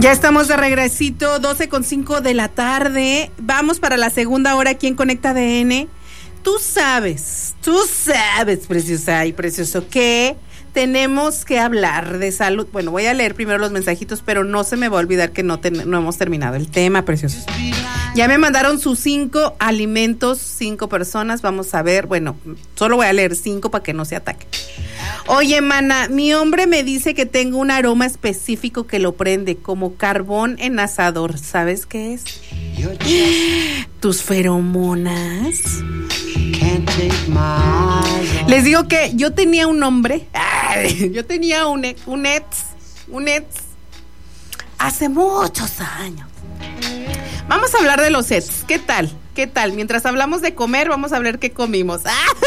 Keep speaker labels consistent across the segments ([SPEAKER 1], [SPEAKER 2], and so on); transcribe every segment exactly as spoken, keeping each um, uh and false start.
[SPEAKER 1] Ya estamos de regresito, doce con cinco de la tarde. Vamos para la segunda hora aquí en Conecta A D N. Tú sabes, tú sabes, preciosa y precioso, que tenemos que hablar de salud. Bueno, voy a leer primero los mensajitos, pero no se me va a olvidar que no, ten, no hemos terminado el tema, preciosos. Ya me mandaron sus cinco alimentos, cinco personas. Vamos a ver, bueno, solo voy a leer cinco para que no se ataque. Oye, mana, mi hombre me dice que tengo un aroma específico que lo prende, como carbón en asador. ¿Sabes qué es? Tus feromonas. Les digo que yo tenía un hombre, ay, yo tenía un, un ex, un ex, hace muchos años. Vamos a hablar de los ex. ¿Qué tal? ¿Qué tal? Mientras hablamos de comer, vamos a ver qué comimos.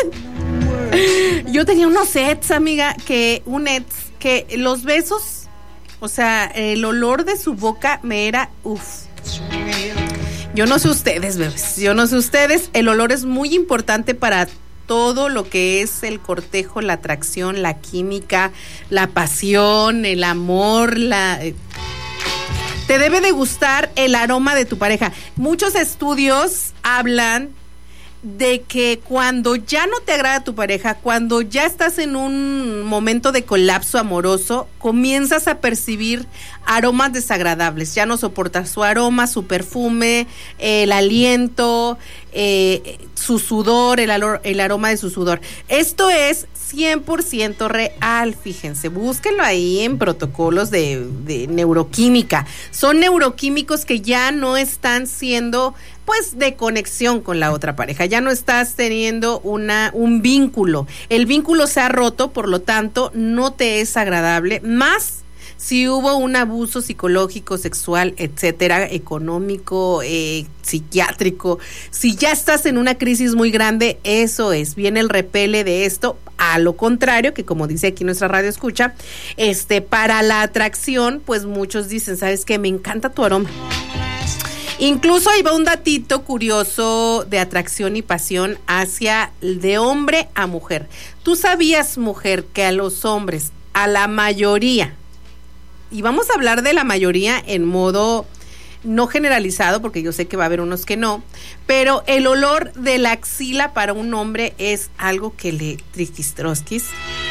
[SPEAKER 1] Yo tenía unos ex, amiga, que un ex, que los besos, o sea, el olor de su boca me era, uff. Yo no sé ustedes, bebés, yo no sé ustedes, el olor es muy importante para todo lo que es el cortejo, la atracción, la química, la pasión, el amor, la... Te debe de gustar el aroma de tu pareja. Muchos estudios hablan de que cuando ya no te agrada tu pareja, cuando ya estás en un momento de colapso amoroso, comienzas a percibir aromas desagradables. Ya no soportas su aroma, su perfume, el aliento, eh, su sudor, el, alor, el aroma de su sudor. Esto es cien por ciento real, fíjense, búsquenlo ahí en protocolos de, de neuroquímica. Son neuroquímicos que ya no están siendo, pues, de conexión con la otra pareja, ya no estás teniendo una, un vínculo. El vínculo se ha roto, por lo tanto, no te es agradable, más si hubo un abuso psicológico, sexual, etcétera, económico, eh, psiquiátrico. Si ya estás en una crisis muy grande, eso es, viene el repele de esto. A lo contrario, que como dice aquí nuestra radio escucha, este, para la atracción, pues muchos dicen, ¿sabes qué? Me encanta tu aroma. Incluso ahí va un datito curioso de atracción y pasión hacia de hombre a mujer. ¿Tú sabías, mujer, que a los hombres, a la mayoría, y vamos a hablar de la mayoría en modo no generalizado, porque yo sé que va a haber unos que no, pero el olor de la axila para un hombre es algo que le triquistrosquis?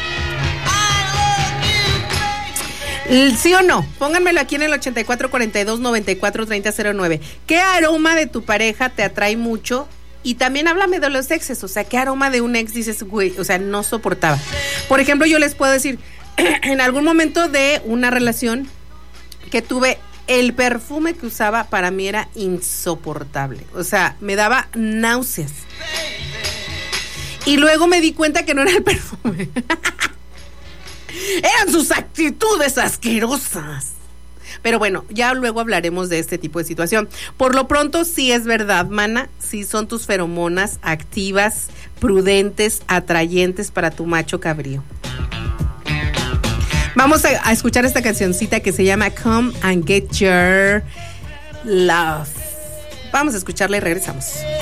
[SPEAKER 1] ¿Sí o no? Pónganmelo aquí en el ochenta y cuatro cuarenta y dos noventa y cuatro treinta cero nueve. ¿Qué aroma de tu pareja te atrae mucho? Y también háblame de los exes, o sea, ¿qué aroma de un ex dices, güey, o sea, no soportaba? Por ejemplo, yo les puedo decir, en algún momento de una relación que tuve, el perfume que usaba para mí era insoportable, o sea, me daba náuseas. Y luego me di cuenta que no era el perfume. Eran sus actitudes asquerosas. Pero bueno, ya luego hablaremos de este tipo de situación. Por lo pronto, sí es verdad, mana, sí son tus feromonas activas, prudentes, atrayentes para tu macho cabrío. Vamos a, a escuchar esta cancioncita que se llama Come and Get Your Love. Vamos a escucharla y regresamos.